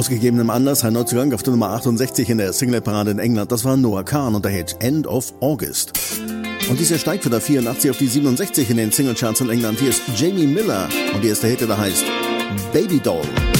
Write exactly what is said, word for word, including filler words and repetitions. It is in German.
Ausgegebenem Anlass ein Neuzugang auf der Nummer achtundsechzig in der Singleparade in England. Das war Noah Kahan und der Hit End of August. Und dieser steigt von der vierundachtzig auf die siebenundsechzig in den Singlecharts in England. Hier ist Jamie Miller und die erste Hit, der heißt Baby Doll.